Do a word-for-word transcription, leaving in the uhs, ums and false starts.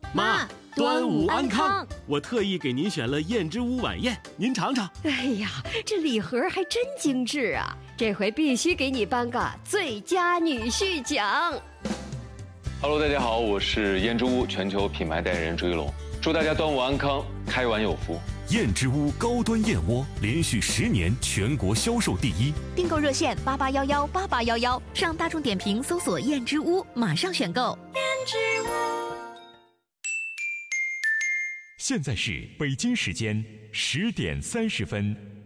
妈，端午安康！我特意给您选了燕之屋晚宴，您尝尝。 哎呀，这礼盒还真精致啊！这回必须给你颁个最佳女婿奖。 Hello， 大家好，我是燕之屋全球品牌代言人朱一龙，祝大家端午安康，开碗有福。 燕之屋高端燕窝连续十年全国销售第一， 订购热线八八幺幺八八幺幺，上大众点评搜索燕之屋，马上选购。燕之屋。 现在是北京时间十点三十分。